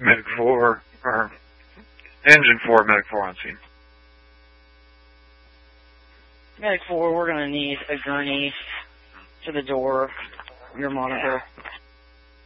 Medic 4, or Engine 4, Medic 4 on scene. Medic 4, we're going to need a gurney to the door of your monitor.